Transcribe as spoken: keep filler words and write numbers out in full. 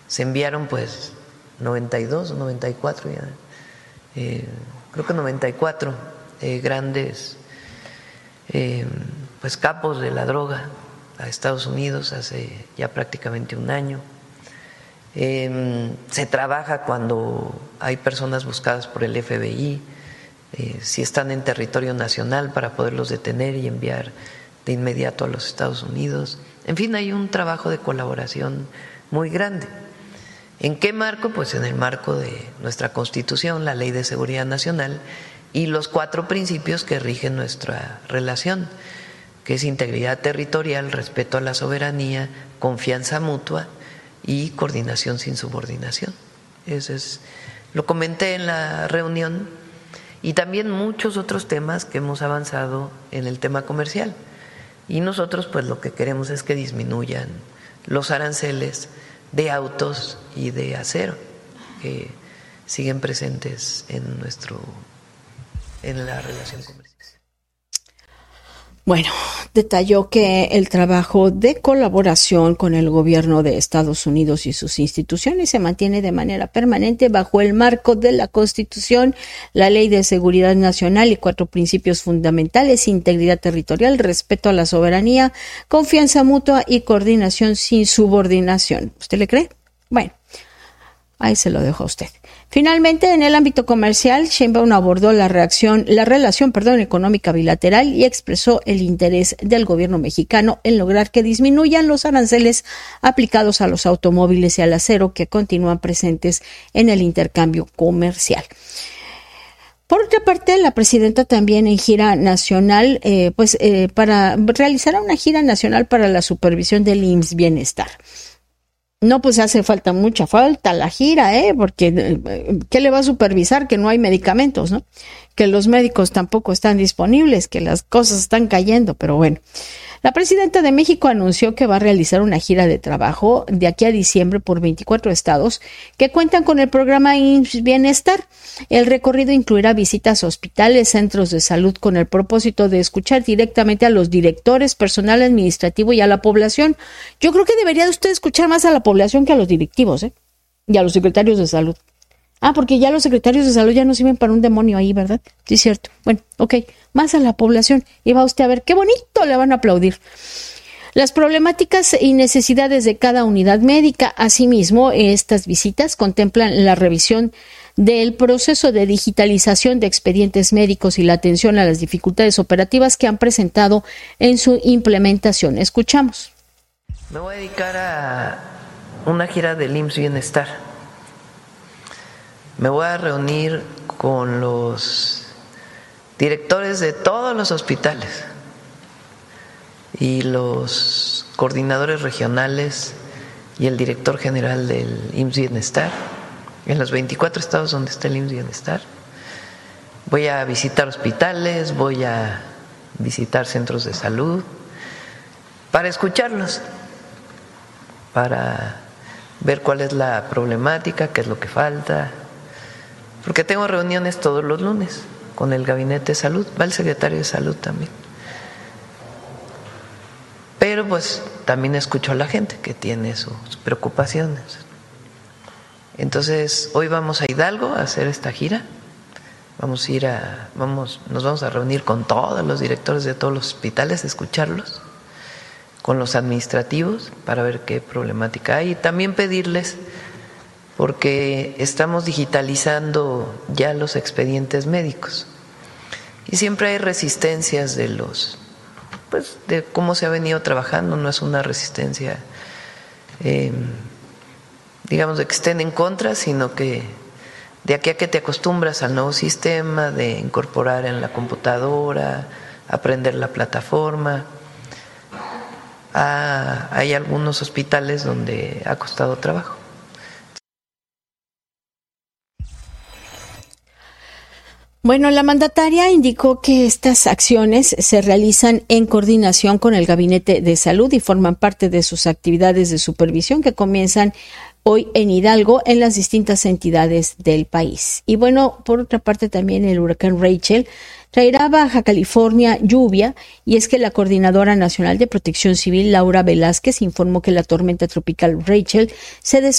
se enviaron pues noventa y dos o noventa y cuatro ya, eh, creo que noventa y cuatro eh, grandes eh, pues capos de la droga a Estados Unidos hace ya prácticamente un año. Eh, se trabaja cuando hay personas buscadas por el F B I, eh, si están en territorio nacional, para poderlos detener y enviar de inmediato a los Estados Unidos. En fin, hay un trabajo de colaboración muy grande. ¿En qué marco? Pues en el marco de nuestra Constitución, la Ley de Seguridad Nacional y los cuatro principios que rigen nuestra relación, que es integridad territorial, respeto a la soberanía, confianza mutua y coordinación sin subordinación. Eso es, lo comenté en la reunión, y también muchos otros temas que hemos avanzado en el tema comercial. Y nosotros pues lo que queremos es que disminuyan los aranceles de autos y de acero que siguen presentes en nuestro en la relación comercial. Bueno, detalló que el trabajo de colaboración con el gobierno de Estados Unidos y sus instituciones se mantiene de manera permanente bajo el marco de la Constitución, la Ley de Seguridad Nacional y cuatro principios fundamentales: integridad territorial, respeto a la soberanía, confianza mutua y coordinación sin subordinación. ¿Usted le cree? Bueno, ahí se lo dejo a usted. Finalmente, en el ámbito comercial, Sheinbaum abordó la reacción, la relación, perdón, económica bilateral y expresó el interés del gobierno mexicano en lograr que disminuyan los aranceles aplicados a los automóviles y al acero que continúan presentes en el intercambio comercial. Por otra parte, la presidenta también en gira nacional, eh, pues eh, para realizará una gira nacional para la supervisión del I M S S Bienestar. No, pues hace falta mucha falta la gira, ¿eh? Porque ¿qué le va a supervisar? Que no hay medicamentos, ¿no? Que los médicos tampoco están disponibles, que las cosas están cayendo, pero bueno. La presidenta de México anunció que va a realizar una gira de trabajo de aquí a diciembre por veinticuatro estados que cuentan con el programa I M S S Bienestar. El recorrido incluirá visitas a hospitales, centros de salud, con el propósito de escuchar directamente a los directores, personal administrativo y a la población. Yo creo que debería usted escuchar más a la población que a los directivos, ¿eh? Y a los secretarios de salud. Ah, porque ya los secretarios de salud ya no sirven para un demonio ahí, ¿verdad? Sí, es cierto. Bueno, ok, más a la población. Y va usted a ver qué bonito le van a aplaudir. Las problemáticas y necesidades de cada unidad médica. Asimismo, estas visitas contemplan la revisión del proceso de digitalización de expedientes médicos y la atención a las dificultades operativas que han presentado en su implementación. Escuchamos. Me voy a dedicar a una gira del I M S S Bienestar. Me voy a reunir con los directores de todos los hospitales y los coordinadores regionales y el director general del I M S S Bienestar en los veinticuatro estados donde está el I M S S Bienestar. Voy a visitar hospitales, voy a visitar centros de salud para escucharlos, para ver cuál es la problemática, qué es lo que falta. Porque tengo reuniones todos los lunes con el Gabinete de Salud, va el secretario de Salud también. Pero pues también escucho a la gente que tiene sus preocupaciones. Entonces, hoy vamos a Hidalgo a hacer esta gira. Vamos a ir a, vamos, nos vamos a reunir con todos los directores de todos los hospitales, escucharlos, con los administrativos para ver qué problemática hay y también pedirles, porque estamos digitalizando ya los expedientes médicos y siempre hay resistencias de los, pues de cómo se ha venido trabajando. No es una resistencia, eh, digamos, de que estén en contra, sino que de aquí a que te acostumbras al nuevo sistema, de incorporar en la computadora, aprender la plataforma. Ah, hay algunos hospitales donde ha costado trabajo. Bueno, la mandataria indicó que estas acciones se realizan en coordinación con el Gabinete de Salud y forman parte de sus actividades de supervisión que comienzan hoy en Hidalgo en las distintas entidades del país. Y bueno, por otra parte también el huracán Rachel traerá a Baja California lluvia, y es que la Coordinadora Nacional de Protección Civil, Laura Velázquez, informó que la tormenta tropical Rachel se